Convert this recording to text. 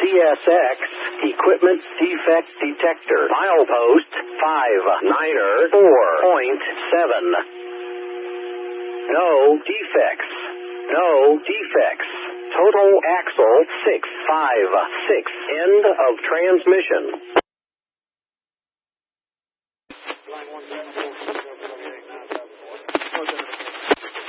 CSX Equipment Defect Detector. Milepost 59er 4.7. No defects. No defects. Total axle 656. End of transmission.